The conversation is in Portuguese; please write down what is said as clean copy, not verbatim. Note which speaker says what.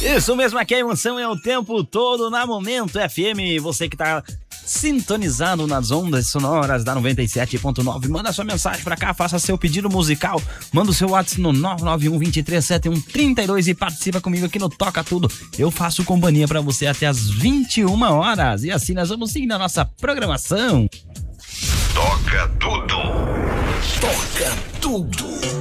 Speaker 1: Isso mesmo, aqui a emoção é o tempo todo na Momento FM. Você que tá sintonizado nas ondas sonoras da 97.9, manda sua mensagem pra cá, faça seu pedido musical, manda o seu WhatsApp no 991-237132 e participa comigo aqui no Toca Tudo. Eu faço companhia pra você até as 21 horas e assim nós vamos seguindo a nossa programação.
Speaker 2: Toca Tudo.
Speaker 1: Toca Tudo.